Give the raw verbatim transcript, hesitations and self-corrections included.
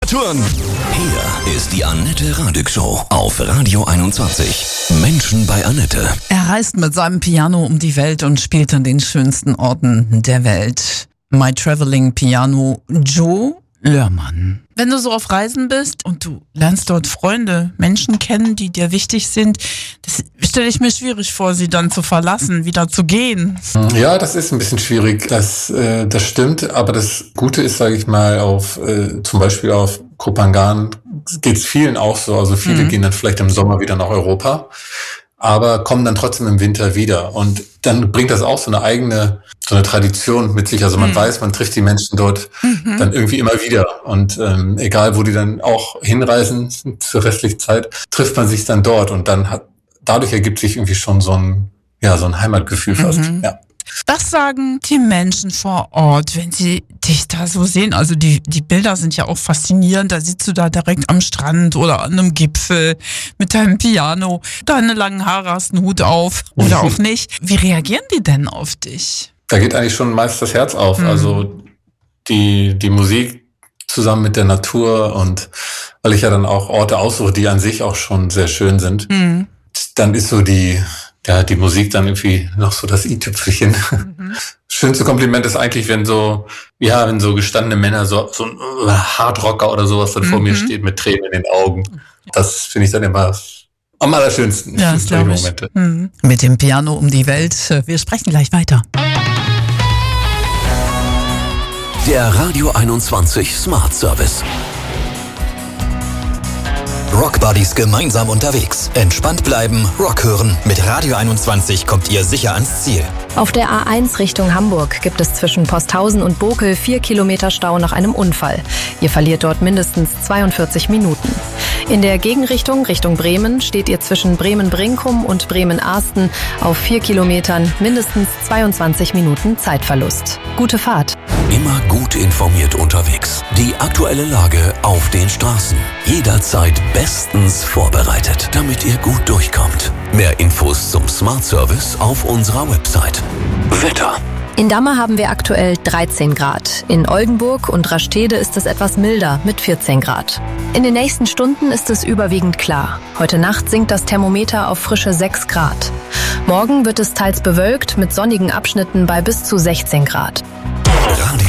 Temperaturen. Hier ist die Annette Radig Show auf Radio einundzwanzig. Menschen bei Annette. Er reist mit seinem Piano um die Welt und spielt an den schönsten Orten der Welt. My Traveling Piano, Joe Löhrmann. Wenn du so auf Reisen bist und du lernst dort Freunde, Menschen kennen, die dir wichtig sind, das stelle ich mir schwierig vor, sie dann zu verlassen, wieder zu gehen. Ja, das ist ein bisschen schwierig, das, äh, das stimmt. Aber das Gute ist, sage ich mal, auf äh, zum Beispiel auf Koh Phangan geht es vielen auch so. Also viele mhm. gehen dann vielleicht im Sommer wieder nach Europa, aber kommen dann trotzdem im Winter wieder. Und dann bringt das auch so eine eigene, so eine Tradition mit sich. Also man mhm. weiß, man trifft die Menschen dort mhm. dann irgendwie immer wieder. Und ähm, egal, wo die dann auch hinreisen zur restlichen Zeit, trifft man sich dann dort. Und dann hat, dadurch ergibt sich irgendwie schon so ein, ja, so ein Heimatgefühl fast. Mhm. Ja. Was sagen die Menschen vor Ort, wenn sie dich da so sehen? Also die, die Bilder sind ja auch faszinierend. Da sitzt du da direkt am Strand oder an einem Gipfel mit deinem Piano. Deine langen Haare, hast einen Hut auf oder auch nicht. Wie reagieren die denn auf dich? Da geht eigentlich schon meist das Herz auf. Mhm. Also die, die Musik zusammen mit der Natur, und weil ich ja dann auch Orte aussuche, die an sich auch schon sehr schön sind, mhm. dann ist so die... Ja, die Musik dann irgendwie noch so das i-Tüpfelchen. Mhm. Schönste Kompliment ist eigentlich, wenn so, ja, wenn so gestandene Männer, so, so ein Hardrocker oder sowas dann mhm. vor mir steht mit Tränen in den Augen. Das finde ich dann immer am allerschönsten. Ja, das glaube ich. Momente. Mhm. Mit dem Piano um die Welt. Wir sprechen gleich weiter. Der Radio einundzwanzig Smart Service. Rock Buddies gemeinsam unterwegs. Entspannt bleiben, Rock hören. Mit Radio einundzwanzig kommt ihr sicher ans Ziel. Auf der A eins Richtung Hamburg gibt es zwischen Posthausen und Bokel vier Kilometer Stau nach einem Unfall. Ihr verliert dort mindestens zweiundvierzig Minuten. In der Gegenrichtung Richtung Bremen steht ihr zwischen Bremen-Brinkum und Bremen-Arsten auf vier Kilometern mindestens zweiundzwanzig Minuten Zeitverlust. Gute Fahrt. Immer gut informiert unterwegs. Die aktuelle Lage auf den Straßen. Jederzeit bestens vorbereitet, damit ihr gut durchkommt. Mehr Infos zum Smart Service auf unserer Website. Wetter. In Damme haben wir aktuell dreizehn Grad. In Oldenburg und Rastede ist es etwas milder mit vierzehn Grad. In den nächsten Stunden ist es überwiegend klar. Heute Nacht sinkt das Thermometer auf frische sechs Grad. Morgen wird es teils bewölkt mit sonnigen Abschnitten bei bis zu sechzehn Grad. Radio